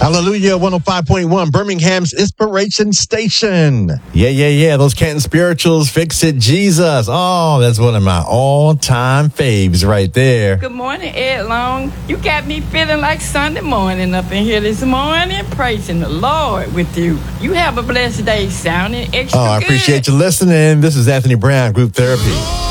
Hallelujah, 105.1, Birmingham's Inspiration Station. Yeah. Those Canton Spirituals, Fix It Jesus. Oh, that's one of my all-time faves right there. Good morning, Ed Long. You got me feeling like Sunday morning up in here this morning, praising the Lord with you. You have a blessed day, sounding extra good. I appreciate you listening. This is Anthony Brown, Group Therapy.